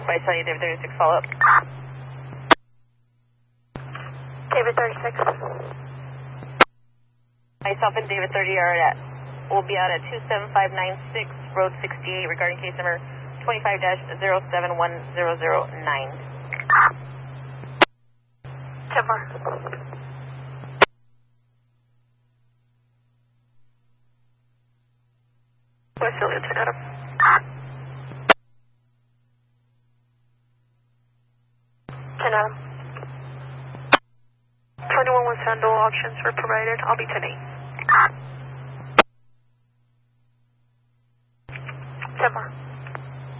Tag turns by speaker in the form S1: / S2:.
S1: Right, so you David 36 follow up.
S2: David 36.
S1: Myself and David 30 are will be out at 27596 Road 68 regarding case number 25-071009.
S2: 10 more. West Philly, 10 Adam. 10 Adam. 21 West Handle, options were provided. I'll be 10-8.